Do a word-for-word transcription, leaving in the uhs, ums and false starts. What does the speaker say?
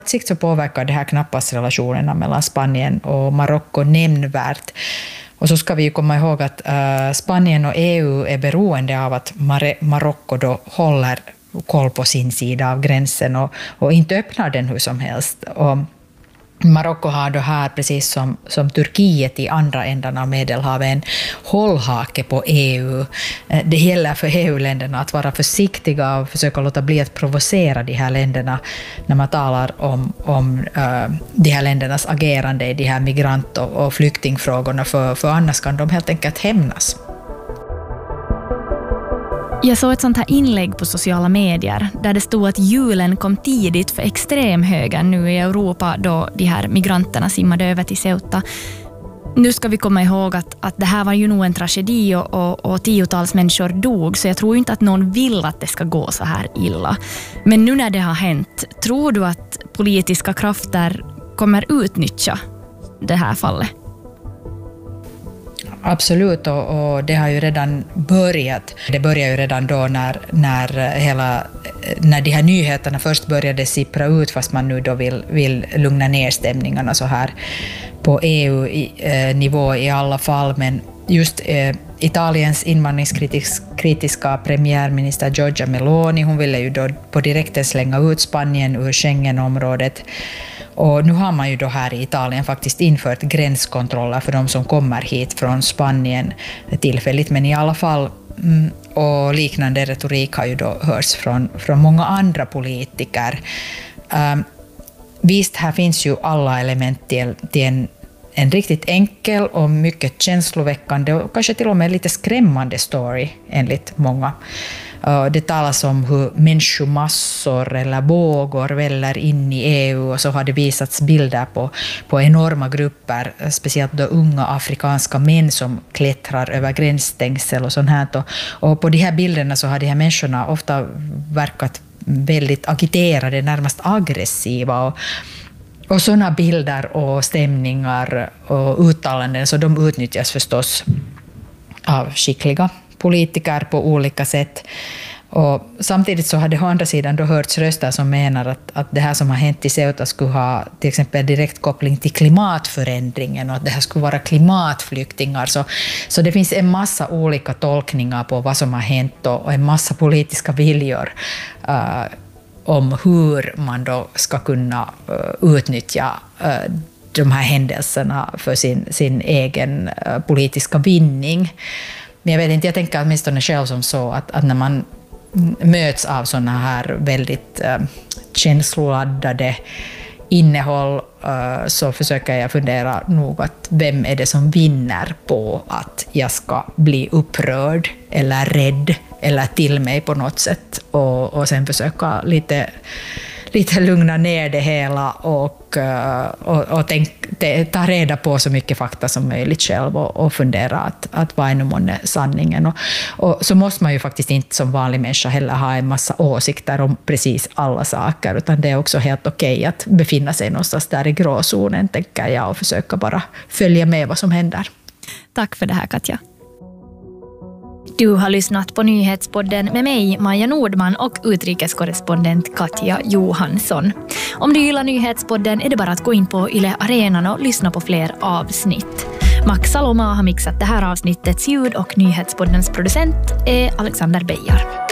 Sikt så påverkar det här knappast relationerna mellan Spanien och Marocko nämnvärt. Och så ska vi ju komma ihåg att uh, Spanien och E U är beroende av att Mar- Marocko då håller koll på sin sida av gränsen och, och inte öppnar den hur som helst. Och Marocko har då här, precis som, som Turkiet i andra ändan av Medelhavet, en hållhake på E U. Det gäller för E U-länderna att vara försiktiga och försöka låta bli att provocera de här länderna när man talar om, om uh, de här ländernas agerande i de här migrant- och, och flyktingfrågorna, för, för annars kan de helt enkelt hämnas. Jag såg ett sånt här inlägg på sociala medier där det stod att julen kom tidigt för extremhögern nu i Europa då de här migranterna simmade över till Ceuta. Nu ska vi komma ihåg att, att det här var ju nog en tragedi och, och, och tiotals människor dog, så jag tror inte att någon vill att det ska gå så här illa. Men nu när det har hänt, tror du att politiska krafter kommer utnyttja det här fallet? Absolut, och, och det har ju redan börjat. Det började ju redan då när, när, hela, när de här nyheterna först började sippra ut, fast man nu då vill, vill lugna ner stämningarna så här på E U-nivå i alla fall. Men just eh, Italiens invandringskritiska premiärminister Giorgia Meloni, hon ville ju då på direkten slänga ut Spanien ur Schengenområdet. Och nu har man ju då här i Italien faktiskt infört gränskontroller för de som kommer hit från Spanien tillfälligt, men i alla fall, och liknande retorik har ju då hörts från, från många andra politiker. Um, visst, här finns ju alla element till, till en, en riktigt enkel och mycket känsloväckande och kanske till och med lite skrämmande story enligt många. Det talas om hur människomassor eller vågor väller in i E U, och så har det visats bilder på, på enorma grupper, speciellt då unga afrikanska män som klättrar över gränsstängsel och sånt här. Och på de här bilderna så har de här människorna ofta verkat väldigt agiterade, närmast aggressiva, och Och sådana bilder och stämningar och uttalanden, så de utnyttjas förstås av skickliga politiker på olika sätt. Och samtidigt så har det å andra sidan då hörts röster som menar att, att det här som har hänt i Ceuta skulle ha till exempel direkt koppling till klimatförändringen och att det här skulle vara klimatflyktingar. Så, så det finns en massa olika tolkningar på vad som har hänt och en massa politiska viljor uh, om hur man då ska kunna uh, utnyttja uh, de här händelserna för sin, sin egen uh, politiska vinning. Men jag vet inte, jag tänker åtminstone själv som så att, att när man möts av sådana här väldigt uh, känsloladdade innehåll uh, så försöker jag fundera nog att vem är det som vinner på att jag ska bli upprörd eller rädd eller till mig på något sätt, och, och sen försöka lite, lite lugna ner det hela och, och, och tänk, ta reda på så mycket fakta som möjligt själv och, och fundera att, att vad är nu månne sanningen. Och, och så måste man ju faktiskt inte som vanlig människa heller ha en massa åsikter om precis alla saker, utan det är också helt okej att befinna sig någonstans där i gråzonen, tänker jag, och försöka bara följa med vad som händer. Tack för det här, Katja. Du har lyssnat på Nyhetspodden med mig, Maja Nordman, och utrikeskorrespondent Katja Johansson. Om du gillar Nyhetspodden är det bara att gå in på Yle Arenan och lyssna på fler avsnitt. Max Saloma har mixat det här avsnittets ljud och Nyhetspoddens producent är Alexander Beijar.